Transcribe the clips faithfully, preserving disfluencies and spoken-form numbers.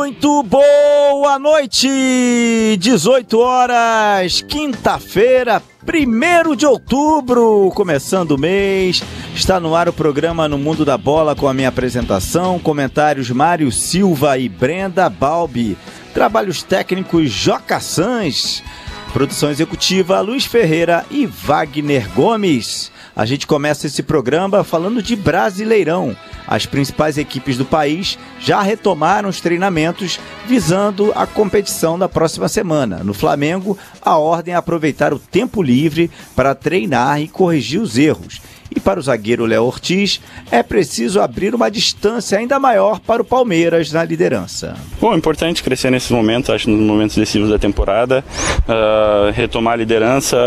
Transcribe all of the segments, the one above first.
Muito boa noite, dezoito horas, quinta-feira, primeiro de outubro, começando o mês. Está no ar o programa No Mundo da Bola com a minha apresentação, comentários Mário Silva e Brenda Balbi, trabalhos técnicos Joca Sans, produção executiva Luiz Ferreira e Wagner Gomes. A gente começa esse programa falando de Brasileirão. As principais equipes do país já retomaram os treinamentos visando a competição da próxima semana. No Flamengo, a ordem é aproveitar o tempo livre para treinar e corrigir os erros. E para o zagueiro Léo Ortiz, é preciso abrir uma distância ainda maior para o Palmeiras na liderança. Bom, é importante crescer nesses momentos, acho nos momentos decisivos da temporada, uh, retomar a liderança,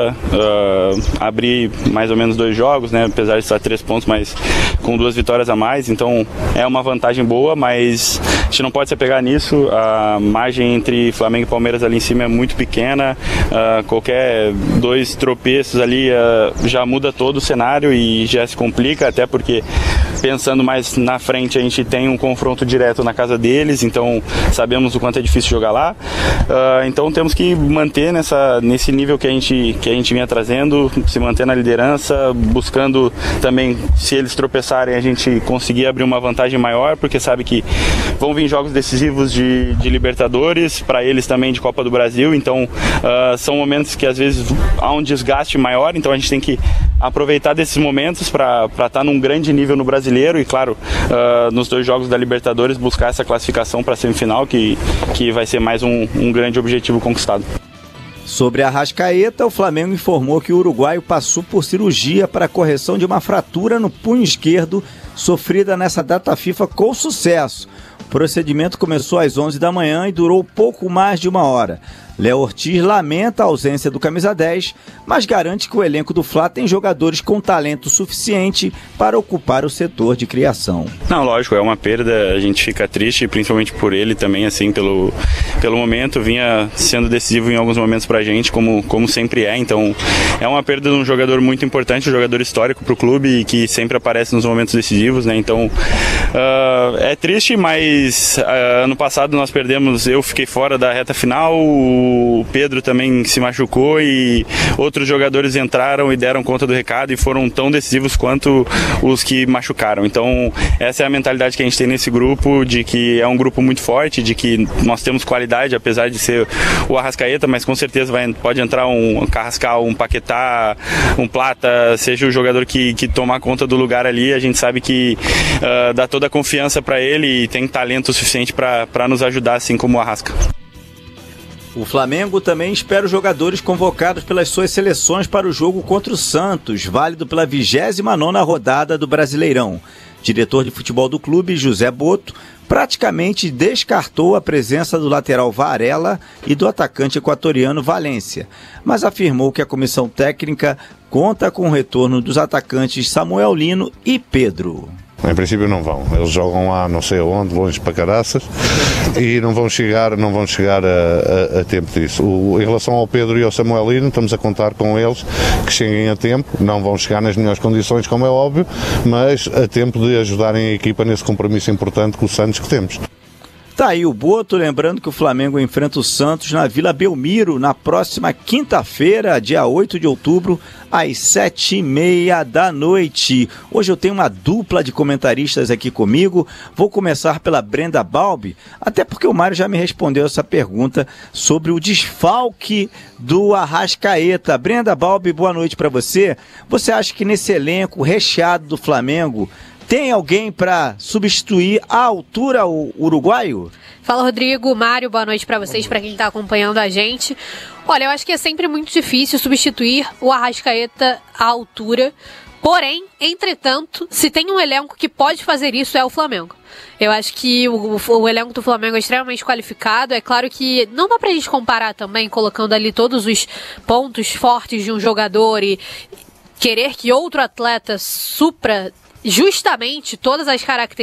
uh, abrir mais ou menos dois jogos, né? Apesar de estar três pontos, mas com duas vitórias a mais, então é uma vantagem boa, mas a gente não pode se apegar nisso. A margem entre Flamengo e Palmeiras ali em cima é muito pequena, uh, qualquer dois tropeços ali uh, já muda todo o cenário e E já se complica, até porque pensando mais na frente a gente tem um confronto direto na casa deles, então sabemos o quanto é difícil jogar lá, uh, então temos que manter nessa, nesse nível que a, gente, que a gente vinha trazendo, se manter na liderança, buscando também, se eles tropeçarem, a gente conseguir abrir uma vantagem maior, porque sabe que vão vir jogos decisivos de, de Libertadores, para eles também de Copa do Brasil, então uh, são momentos que às vezes há um desgaste maior, então a gente tem que aproveitar desses momentos para estar num grande nível no Brasileiro e, claro, uh, nos dois jogos da Libertadores buscar essa classificação para a semifinal, que, que vai ser mais um, um grande objetivo conquistado. Sobre a Arrascaeta, o Flamengo informou que o uruguaio passou por cirurgia para a correção de uma fratura no punho esquerdo sofrida nessa data FIFA com sucesso. O procedimento começou às onze da manhã e durou pouco mais de uma hora. Léo Ortiz lamenta a ausência do camisa dez, mas garante que o elenco do Fla tem jogadores com talento suficiente para ocupar o setor de criação. Não, lógico, é uma perda, a gente fica triste, principalmente por ele também, assim, pelo, pelo momento, vinha sendo decisivo em alguns momentos pra gente, como, como sempre é, então é uma perda de um jogador muito importante, um jogador histórico pro clube e que sempre aparece nos momentos decisivos, né, então uh, é triste, mas uh, ano passado nós perdemos, eu fiquei fora da reta final, o Pedro também se machucou e outros jogadores entraram e deram conta do recado e foram tão decisivos quanto os que machucaram. Então essa é a mentalidade que a gente tem nesse grupo, de que é um grupo muito forte, de que nós temos qualidade, apesar de ser o Arrascaeta, mas com certeza vai, pode entrar um Carrascal, um Paquetá, um Plata, seja o jogador que, que tomar conta do lugar ali, a gente sabe que uh, dá toda a confiança para ele e tem talento suficiente para nos ajudar, assim como o Arrasca. O Flamengo também espera os jogadores convocados pelas suas seleções para o jogo contra o Santos, válido pela vigésima nona rodada do Brasileirão. Diretor de futebol do clube, José Boto, praticamente descartou a presença do lateral Varela e do atacante equatoriano Valência, mas afirmou que a comissão técnica conta com o retorno dos atacantes Samuel Lino e Pedro. Em princípio não vão, eles jogam lá não sei aonde, longe para caraças, e não vão chegar, não vão chegar a, a, a tempo disso. O, em relação ao Pedro e ao Samuelino, estamos a contar com eles que cheguem a tempo, não vão chegar nas melhores condições, como é óbvio, mas a tempo de ajudarem a equipa nesse compromisso importante com o Santos que temos. Tá aí o Boto, lembrando que o Flamengo enfrenta o Santos na Vila Belmiro na próxima quinta-feira, dia oito de outubro, às sete e meia da noite. Hoje eu tenho uma dupla de comentaristas aqui comigo. Vou começar pela Brenda Balbi, até porque o Mário já me respondeu essa pergunta sobre o desfalque do Arrascaeta. Brenda Balbi, boa noite para você. Você acha que nesse elenco recheado do Flamengo tem alguém para substituir à altura o uruguaio? Fala, Rodrigo, Mário, boa noite para vocês, para quem está acompanhando a gente. Olha, eu acho que é sempre muito difícil substituir o Arrascaeta à altura, porém, entretanto, se tem um elenco que pode fazer isso é o Flamengo. Eu acho que o, o, o elenco do Flamengo é extremamente qualificado. É claro que não dá pra gente comparar também, colocando ali todos os pontos fortes de um jogador e querer que outro atleta supra justamente todas as características